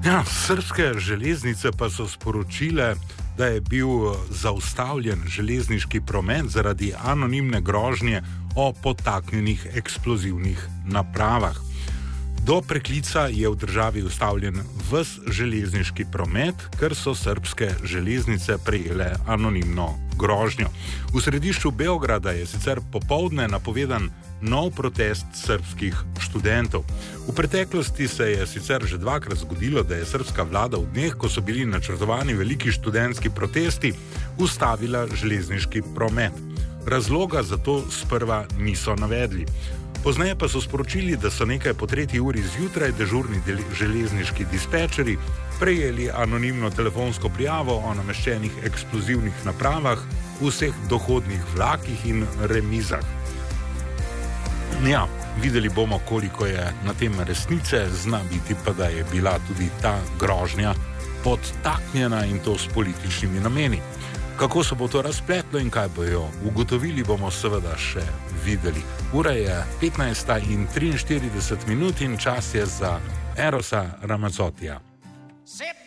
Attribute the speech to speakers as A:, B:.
A: Ja, srbske železnice pa so sporočile, da je bil zaustavljen železniški promet zaradi anonimne grožnje o podtaknjenih eksplozivnih napravah. Do preklica je v državi ustavljen ves železniški promet, ker so srbske železnice prejele anonimno grožnjo. V središču Beograda je sicer popoldne napovedan nov protest srbskih študentov. V preteklosti se je sicer že dvakrat zgodilo, da je srbska vlada v dneh, ko so bili načrtovani veliki študentski protesti, ustavila železniški promet. Razloga za to sprva niso navedli. Pozneje pa so sporočili, da so nekaj po 3. uri zjutraj dežurni železniški dispečeri prejeli anonimno telefonsko prijavo o nameščenih eksplozivnih napravah v vseh dohodnih vlakih in remizah. Ja, videli bomo, koliko je na tem resnice, zna biti pa, da je bila tudi ta grožnja podtaknjena in to s političnimi nameni. Kako se bo to razpletlo in kaj bojo ugotovili, bomo seveda še videli. Ura je 15:43 in čas je za Erosa Ramazzotija.